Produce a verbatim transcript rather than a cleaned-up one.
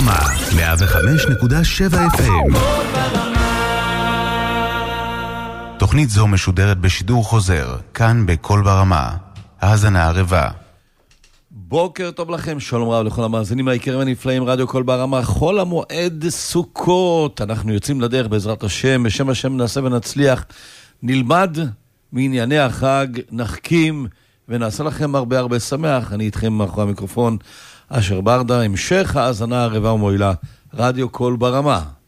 ברמה, מאה וחמש נקודה שבע אף אם. תוכנית זו משודרת בשידור חוזר, כאן בכל ברמה. האזנה ערבה. בוקר טוב לכם, שלום רב לכל המאזינים היקרים הנפלאים, רדיו כל ברמה, חול המועד סוכות. אנחנו יוצאים לדרך בעזרת השם, בשם השם נעשה ונצליח, נלמד מענייני החג, נחכים ונעשה לכם הרבה הרבה שמח. אני איתכם מאחורי המיקרופון, אשר ברדה, המשך האזנה ערבה ומועילה, רדיו כל ברמה.